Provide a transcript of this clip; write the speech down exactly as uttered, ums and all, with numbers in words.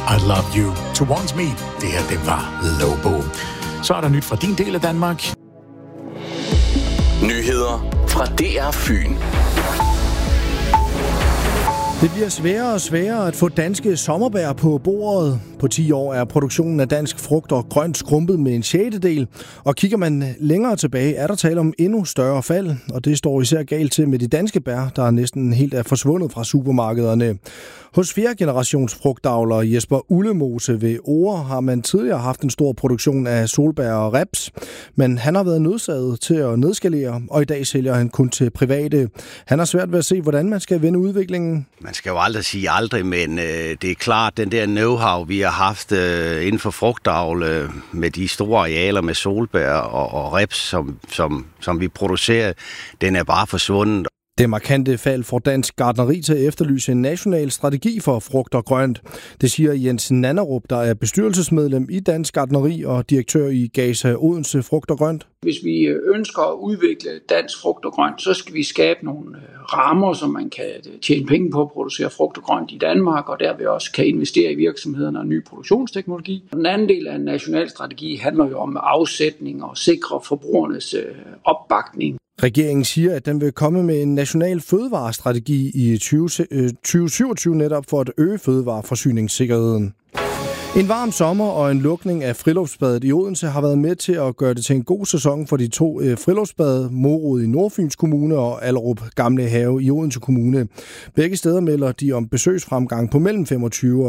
I Love You Towards Me. Det her, det var Lobo. Så er der nyt fra din del af Danmark. Nyheder fra D R Fyn. Det bliver sværere og sværere at få danske sommerbær på bordet. På ti år er produktionen af dansk frugt og grønt skrumpet med en sjettedel, og kigger man længere tilbage, er der tale om endnu større fald, og det står især galt til med de danske bær, der næsten helt er forsvundet fra supermarkederne. Hos fjerde generations frugtavler Jesper Ullemose ved Ore har man tidligere haft en stor produktion af solbær og reps, men han har været nødsaget til at nedskalere, og i dag sælger han kun til private. Han har svært ved at se, hvordan man skal vende udviklingen. Man skal jo aldrig sige aldrig, men øh, det er klart, den der know-how, vi har haft øh, inden for frugtavl øh, med de store arealer med solbær og, og reps, som, som, som vi producerer, den er bare forsvundet. Det markante fald får Dansk Gartneri til at efterlyse en national strategi for frugt og grønt. Det siger Jens Nannerup, der er bestyrelsesmedlem i Dansk Gartneri og direktør i Gasa Odense Frugt og Grønt. Hvis vi ønsker at udvikle dansk frugt og grønt, så skal vi skabe nogle rammer, så man kan tjene penge på at producere frugt og grønt i Danmark, og derved også kan investere i virksomhederne og ny produktionsteknologi. Den anden del af en national strategi handler jo om afsætning og sikre forbrugernes opbakning. Regeringen siger, at den vil komme med en national fødevarestrategi i tyve syvogtyve netop for at øge fødevareforsyningssikkerheden. En varm sommer og en lukning af friluftsbadet i Odense har været med til at gøre det til en god sæson for de to friluftsbade, Morud i Nordfyns Kommune og Allerup Gamle Have i Odense Kommune. Begge steder melder de om besøgsfremgang på mellem femogtyve